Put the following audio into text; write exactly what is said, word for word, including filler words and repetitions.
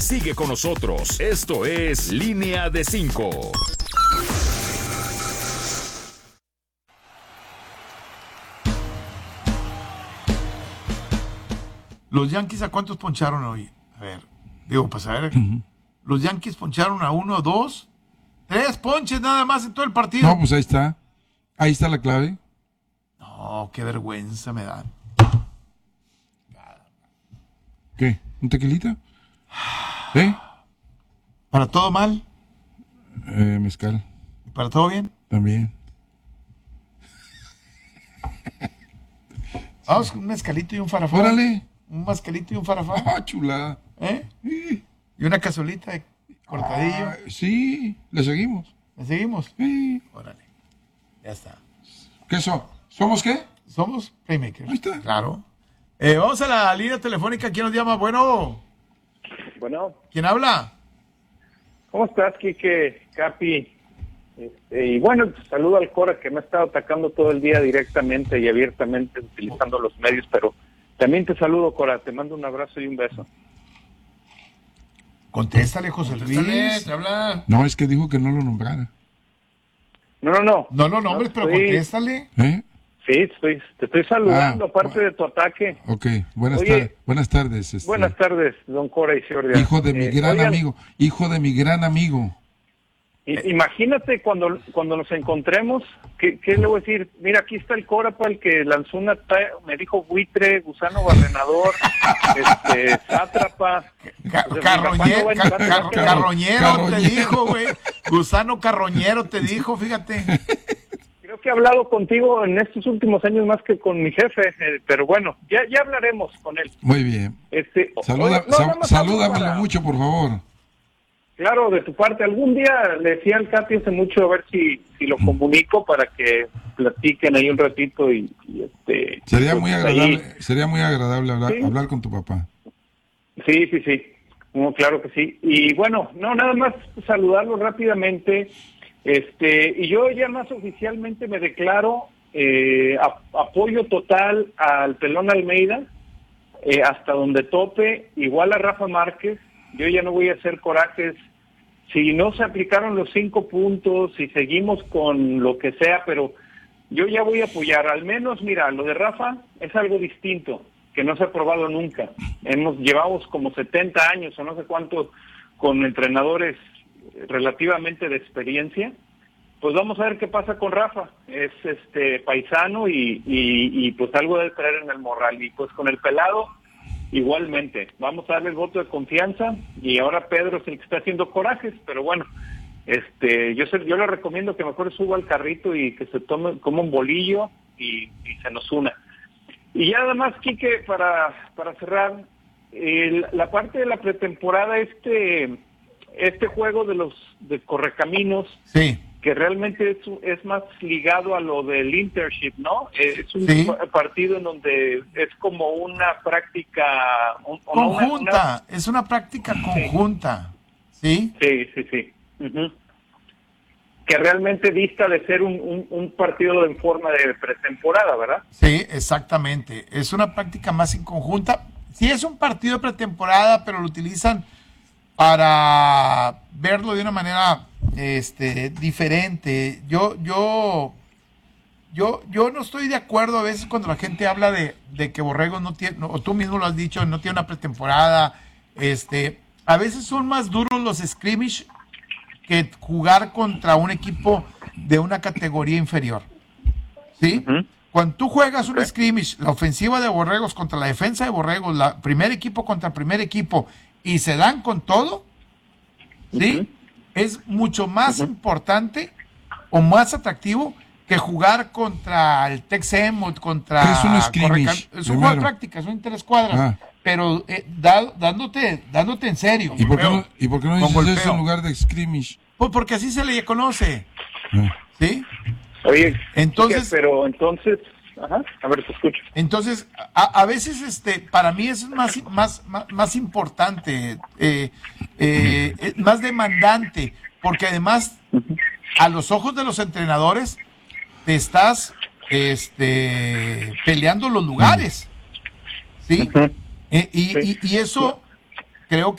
Sigue con nosotros. Esto es Línea de Cinco. ¿Los Yankees a cuántos poncharon hoy? A ver, digo, pues a ver. Uh-huh. Los Yankees poncharon a uno, dos, tres ponches nada más en todo el partido. No, pues ahí está. Ahí está la clave. No, qué vergüenza me dan. ¿Qué? ¿Un tequilita? ¿Eh? ¿Para todo mal? Eh, mezcal. ¿Para todo bien? También. Vamos con un mezcalito y un farafán. ¡Órale! Un mezcalito y un farafán. ¡Ah, chulada! ¿Eh? Sí. Y una cazuelita de cortadillo. Ah, sí, le seguimos. ¿Le seguimos? Sí. Órale. Ya está. ¿Qué son? ¿Somos qué? Somos Playmakers. Ahí está. Claro. Eh, vamos a la línea telefónica. ¿Quién nos llama? Bueno. Bueno. ¿Quién habla? ¿Cómo estás, Quique, Capi? Este, y bueno, saludo al Cora, que me ha estado atacando todo el día directamente y abiertamente utilizando los medios, pero también te saludo, Cora. Te mando un abrazo y un beso. Contéstale, José Luis. Contéstale, te habla. No, es que dijo que no lo nombrara. No, no, no. No lo nombres, no, pero estoy... contéstale. ¿Eh? Sí, estoy, te estoy saludando, ah, aparte bueno. de tu ataque. Ok, buenas, Oye, tar buenas tardes. Este... Buenas tardes, don Cora y Ciordia. Hijo de mi eh, gran oigan, amigo, hijo de mi gran amigo. Imagínate cuando cuando nos encontremos, ¿qué, qué le voy a decir? Mira, aquí está el Cora, para el que lanzó una, me dijo buitre, gusano barrenador, este, sátrapa. Ca carroñero, ca car car carroñero, carroñero te dijo, güey. Gusano carroñero te dijo, fíjate. Creo que he hablado contigo en estos últimos años más que con mi jefe, eh, pero bueno, ya ya hablaremos con él. Muy bien. Este, Saluda, oye, no, sal salúdamelo para... mucho, por favor. Claro, de tu parte. Algún día le decía al Capi hace mucho a ver si si lo comunico para que platiquen ahí un ratito y, y este. Sería pues, muy agradable, ahí... sería muy agradable hablar, ¿Sí? hablar con tu papá. Sí, sí, sí. No, claro que sí. Y bueno, no, nada más saludarlo rápidamente. Este, y yo ya más oficialmente me declaro eh, a, apoyo total al Pelón Almeida, eh, hasta donde tope, igual a Rafa Márquez. Yo ya no voy a hacer corajes si no se aplicaron los cinco puntos, si seguimos con lo que sea, pero yo ya voy a apoyar. Al menos, mira, lo de Rafa es algo distinto, que no se ha probado nunca. Hemos llevamos como setenta años o no sé cuánto con entrenadores relativamente de experiencia. Pues vamos a ver qué pasa con Rafa. Es este paisano y, y, y pues algo debe traer en el morral. Y pues con el pelado, igualmente. Vamos a darle el voto de confianza y ahora Pedro es el que está haciendo corajes, pero bueno, este yo se, yo le recomiendo que mejor suba al carrito y que se tome como un bolillo y, y se nos una. Y ya además, Quique, para, para cerrar, el, la parte de la pretemporada, este este juego de los de correcaminos, sí, que realmente es, es más ligado a lo del internship, ¿no? Es un sí. partido en donde es como una práctica... Un, conjunta, una, una... es una práctica conjunta, ¿sí? Sí, sí, sí. Uh-huh. Que realmente dista de ser un, un, un partido en forma de pretemporada, ¿verdad? Sí, exactamente. Es una práctica más en conjunta. Sí, es un partido de pretemporada, pero lo utilizan para verlo de una manera este diferente. Yo yo yo yo no estoy de acuerdo a veces cuando la gente habla de, de que Borregos no tiene, o tú mismo lo has dicho, no tiene una pretemporada. Este, a veces son más duros los scrimmage que jugar contra un equipo de una categoría inferior. ¿Sí? Uh-huh. Cuando tú juegas un okay. scrimmage, la ofensiva de Borregos contra la defensa de Borregos, la primer equipo contra el primer equipo, y se dan con todo, ¿sí? Uh-huh. Es mucho más uh-huh. importante o más atractivo que jugar contra el Texem o contra... Es un scrimmage. Es un juego de práctica, son interescuadras, ah. pero eh, da, dándote, dándote en serio. ¿Y por qué no, ¿y por qué no dices eso en lugar de scrimmage? Pues porque así se le conoce, ah. ¿sí? Oye, entonces, pero entonces... Ajá, a ver, te escucho. Entonces, a, a veces, este, para mí eso es más, más, más, más importante, eh, eh, más demandante, porque además, a los ojos de los entrenadores, te estás, este, peleando los lugares, ¿sí? Uh-huh. eh, y, sí. y, y eso, creo